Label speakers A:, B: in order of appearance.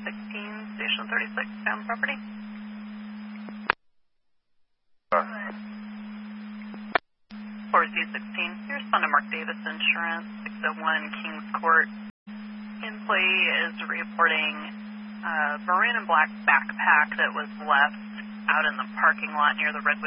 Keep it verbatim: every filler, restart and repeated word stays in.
A: sixteen, Station thirty-six, found property. four Z sixteen, you respond to Mark Davis Insurance, six oh one Kings Court. Employee is reporting a maroon and black backpack that was left out in the parking lot near the Redwood